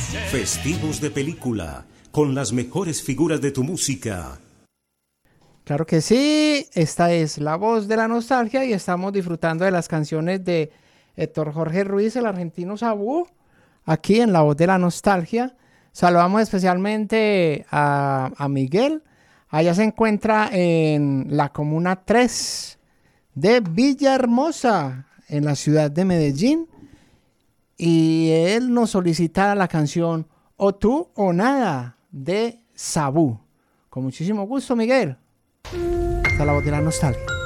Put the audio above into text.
Festivos de película, con las mejores figuras de tu música. Claro que sí, esta es La Voz de la Nostalgia y estamos disfrutando de las canciones de Héctor Jorge Ruiz, el argentino Sabú, aquí en La Voz de la Nostalgia. Saludamos especialmente a Miguel. Allá se encuentra en la Comuna 3 de Villahermosa, en la ciudad de Medellín. Y él nos solicita la canción O tú o nada de Sabú. Con muchísimo gusto, Miguel. Hasta La Voz de la Nostalgia.